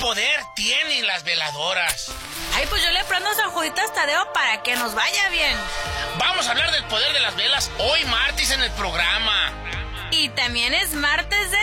poder tienen las veladoras? Ay, pues yo le prendo a San Juditas Tadeo para que nos vaya bien. Vamos a hablar del poder de las velas hoy martes en el programa. Y también es martes de